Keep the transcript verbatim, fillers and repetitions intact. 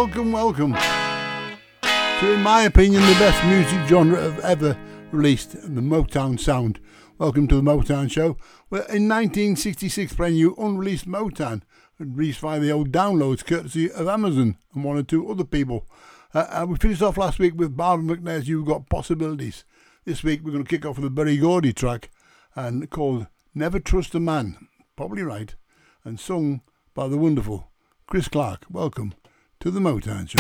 welcome, welcome to, in my opinion, the best music genre I've ever released, the Motown sound. Welcome to the Motown Show. Well, in nineteen sixty-six, brand new unreleased Motown, released via the old downloads, courtesy of Amazon and one or two other people. Uh, and we finished off last week with Barbara McNair's You've Got Possibilities. This week we're going to kick off with a Berry Gordy track and called Never Trust a Man, probably right, and sung by the wonderful Chris Clark. Welcome to the Motown Show.